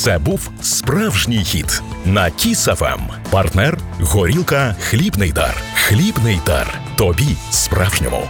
Це був справжній хіт на Kiss FM. Партнер – горілка «Хлібний дар». «Хлібний дар». Тобі справжньому.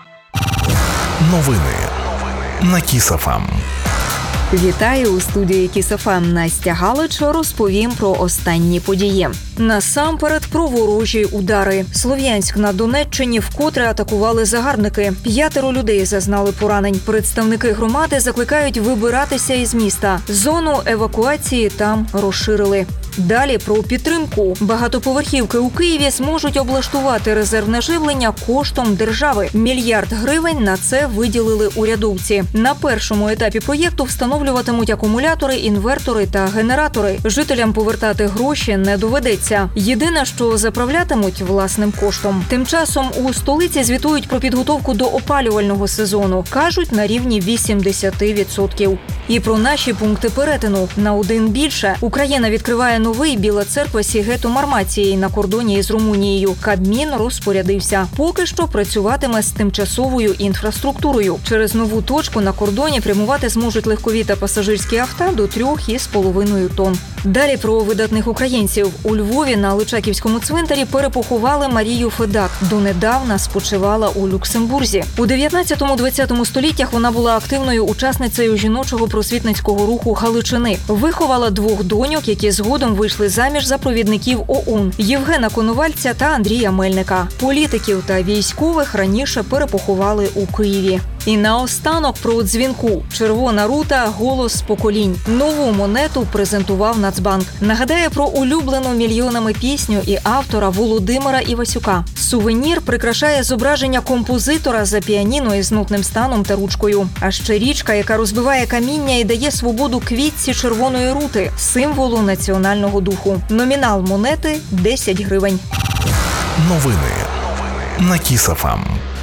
Новини на Kiss FM. Вітаю у студії Kiss FM. Настя Галич, розповім про останні події. Насамперед про ворожі удари. Слов'янськ на Донеччині вкотре атакували загарбники. 5 людей зазнали поранень. Представники громади закликають вибиратися із міста. Зону евакуації там розширили. Далі про підтримку. Багатоповерхівки у Києві зможуть облаштувати резервне живлення коштом держави. 1 мільярд гривень на це виділили урядовці. На першому етапі проєкту встановлюватимуть акумулятори, інвертори та генератори. Жителям повертати гроші не доведеться. Єдине, що заправлятимуть власним коштом. Тим часом у столиці звітують про підготовку до опалювального сезону. Кажуть, на рівні 80%. І про наші пункти перетину. На один більше. Україна відкриває новий Біла Церква Сігету Мармації на кордоні із Румунією. Кабмін розпорядився. Поки що працюватиме з тимчасовою інфраструктурою. Через нову точку на кордоні прямувати зможуть легкові та пасажирські авто до 3,5 тонн. Далі про видатних українців. У Львові на Личаківському цвинтарі перепоховали Марію Федак. Донедавна спочивала у Люксембурзі. У 19-20 століттях вона була активною учасницею жіночого просвітницького руху Галичини. Виховала 2 доньок, які згодом вийшли заміж за провідників ОУН – Євгена Коновальця та Андрія Мельника. Політиків та військових раніше перепоховали у Києві. І наостанок про дзвінку. Червона рута – голос поколінь. Нову монету презентував Нацбанк. Нагадає про улюблену мільйонами пісню і автора Володимира Івасюка. Сувенір прикрашає зображення композитора за піаніно із нотним станом та ручкою. А ще річка, яка розбиває каміння і дає свободу квітці червоної рути – символу національного духу. Номінал монети – 10 гривень. Новини на Kiss FM.